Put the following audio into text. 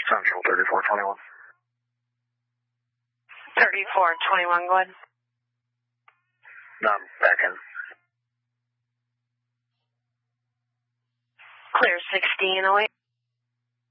Central 3421. 3421, go ahead. I'm back in. Clear 1608.